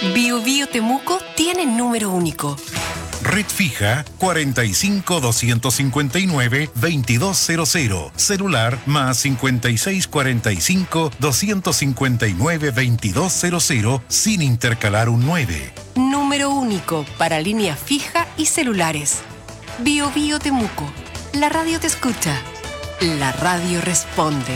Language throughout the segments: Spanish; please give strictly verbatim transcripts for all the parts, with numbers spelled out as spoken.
Bio Bio Temuco tiene número único. Red fija cuarenta y cinco, doscientos cincuenta y nueve, veintidós cero cero. Celular más cincuenta y seis, cuarenta y cinco, doscientos cincuenta y nueve, veintidós cero cero sin intercalar un nueve. Número único para línea fija y celulares. Bio Bio Temuco. La radio te escucha. La radio responde.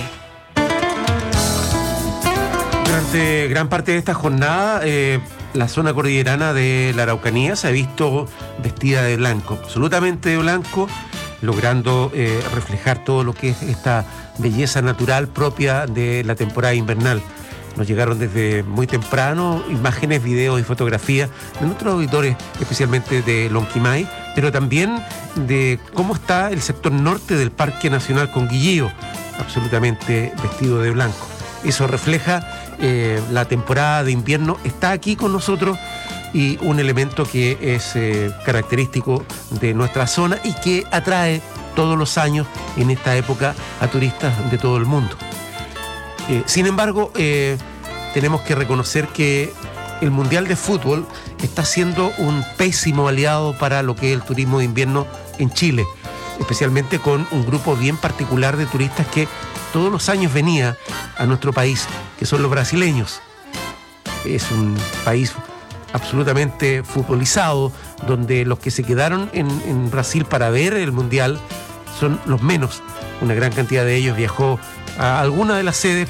Durante gran parte de esta jornada, eh, la zona cordillerana de la Araucanía se ha visto vestida de blanco, absolutamente de blanco, logrando eh, reflejar todo lo que es esta belleza natural propia de la temporada invernal. Nos llegaron desde muy temprano imágenes, videos y fotografías de nuestros auditores, especialmente de Lonquimay, pero también de cómo está el sector norte del Parque Nacional Conguillío, absolutamente vestido de blanco. Eso refleja eh, la temporada de invierno, está aquí con nosotros, y un elemento que es eh, característico de nuestra zona y que atrae todos los años en esta época a turistas de todo el mundo. Eh, sin embargo, eh, tenemos que reconocer que el Mundial de Fútbol está siendo un pésimo aliado para lo que es el turismo de invierno en Chile, especialmente con un grupo bien particular de turistas que todos los años venía a nuestro país, que son los brasileños. Es un país absolutamente futbolizado, donde los que se quedaron en, en Brasil para ver el Mundial son los menos. Una gran cantidad de ellos viajó a alguna de las sedes